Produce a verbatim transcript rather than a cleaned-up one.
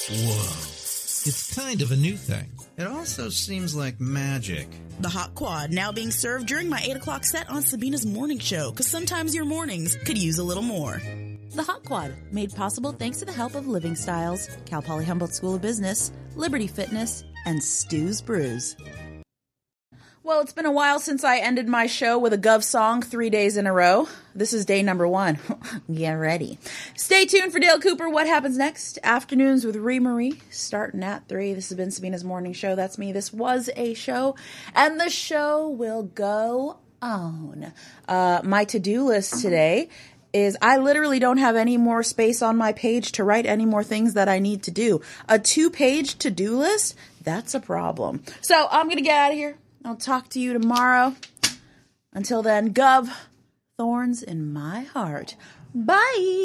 Whoa. It's kind of a new thing. It also seems like magic. The Hot Quad, now being served during my eight o'clock set on Sabina's morning show, because sometimes your mornings could use a little more. The Hot Quad, made possible thanks to the help of Living Styles, Cal Poly Humboldt School of Business, Liberty Fitness, and Stu's Brews. Well, it's been a while since I ended my show with a Gov song three days in a row. This is day number one. Get ready. Stay tuned for Dale Cooper. What happens next? Afternoons with Ree Marie, starting at three. This has been Sabina's Morning Show. That's me. This was a show, and the show will go on. Uh, my to-do list today is I literally don't have any more space on my page to write any more things that I need to do. A two-page to-do list? That's a problem. So I'm going to get out of here. I'll talk to you tomorrow. Until then, Gov, thorns in my heart. Bye.